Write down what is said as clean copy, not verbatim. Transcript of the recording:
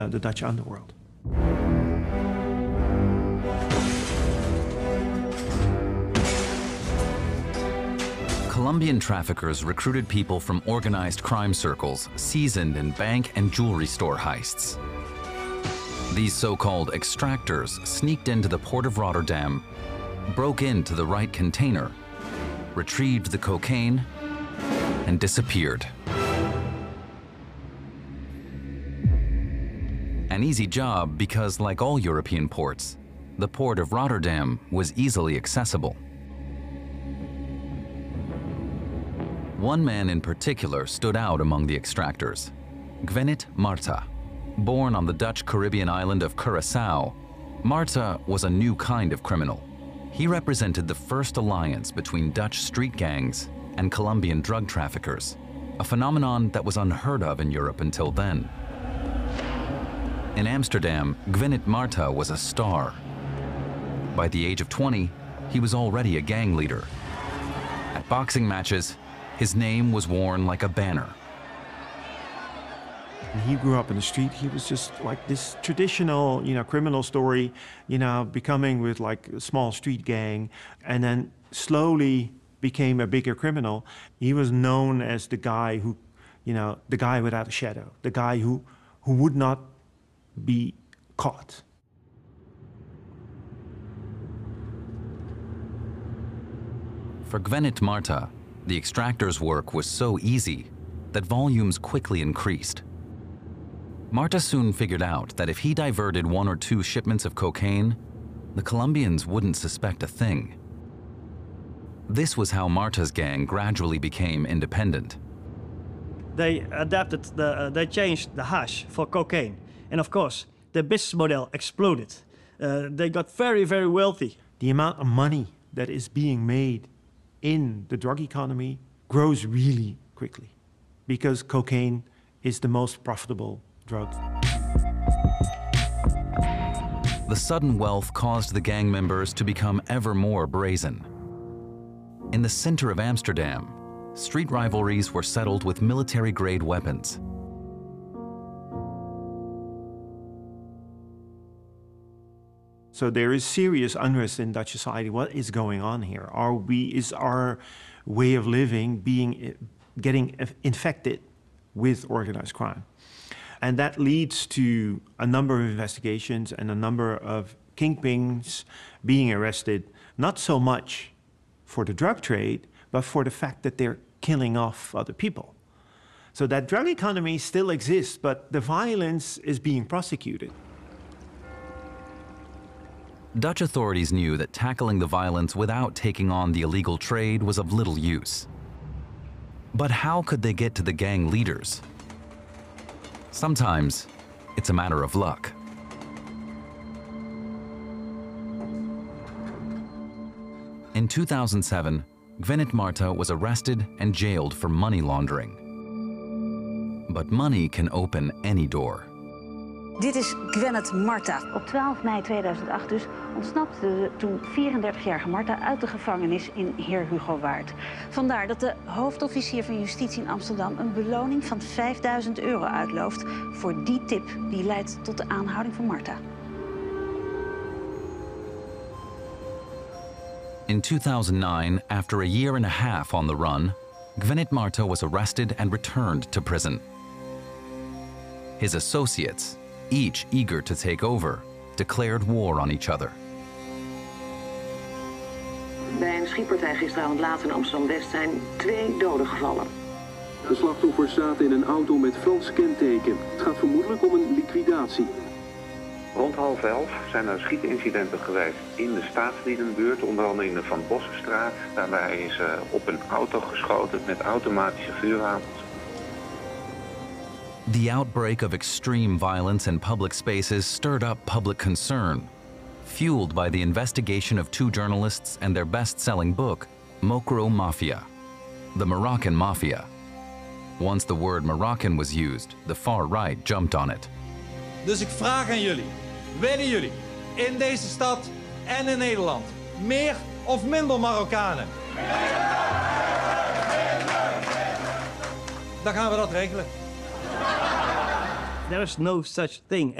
the Dutch underworld. Colombian traffickers recruited people from organized crime circles seasoned in bank and jewelry store heists. These so-called extractors sneaked into the port of Rotterdam, broke into the right container, retrieved the cocaine, and disappeared. An easy job because, like all European ports, the port of Rotterdam was easily accessible. One man in particular stood out among the extractors, Gwenit Marta. Born on the Dutch Caribbean island of Curaçao, Marta was a new kind of criminal. He represented the first alliance between Dutch street gangs and Colombian drug traffickers, a phenomenon that was unheard of in Europe until then. In Amsterdam, Gwenit Marta was a star. By the age of 20, he was already a gang leader. At boxing matches, his name was worn like a banner. When he grew up in the street, he was just like this traditional, criminal story, becoming with like a small street gang, and then slowly became a bigger criminal. He was known as the guy who, the guy without a shadow, the guy who would not be caught. For Gwenit Marta, the extractor's work was so easy that volumes quickly increased. Marta soon figured out that if he diverted 1 or 2 shipments of cocaine, the Colombians wouldn't suspect a thing. This was how Marta's gang gradually became independent. They they changed the hash for cocaine. And of course, their business model exploded. They got very, very wealthy. The amount of money that is being made in the drug economy grows really quickly because cocaine is the most profitable drug. The sudden wealth caused the gang members to become ever more brazen. In the center of Amsterdam, street rivalries were settled with military-grade weapons. So there is serious unrest in Dutch society. What is going on here? Is our way of living getting infected with organized crime? And that leads to a number of investigations and a number of kingpins being arrested, not so much for the drug trade, but for the fact that they're killing off other people. So that drug economy still exists, but the violence is being prosecuted. Dutch authorities knew that tackling the violence without taking on the illegal trade was of little use. But how could they get to the gang leaders? Sometimes it's a matter of luck. In 2007, Gwenit Marta was arrested and jailed for money laundering. But money can open any door. Dit is Gwenit Marta. Op 12 mei 2008 dus ontsnapte de toen 34-jarige Marta uit de gevangenis in Heer Hugo Waard. Vandaar dat de hoofdofficier van Justitie in Amsterdam een beloning van €5.000 uitlooft voor die tip die leidt tot de aanhouding van Marta. In 2009, after a year and a half on the run, Gwenit Marta was arrested and returned to prison. His associates, each eager to take over, declared war on each other. Bij een schietpartij gisteravond laat in Amsterdam-West zijn 2 doden gevallen. De slachtoffers zaten in een auto met Frans kenteken. Het gaat vermoedelijk om een liquidatie. Rond 10:30 zijn er schietincidenten geweest in de Staatsdierenbuurt, onder andere in de Van Bossenstraat. Daarbij is op een auto geschoten met automatische vuurwapens. The outbreak of extreme violence in public spaces stirred up public concern, fueled by the investigation of 2 journalists and their best-selling book, Mokro Mafia, the Moroccan Mafia. Once the word Moroccan was used, the far right jumped on it. Dus ik vraag aan jullie, willen jullie in deze stad en in Nederland meer of minder Marokkanen? Dan gaan we dat regelen. there is no such thing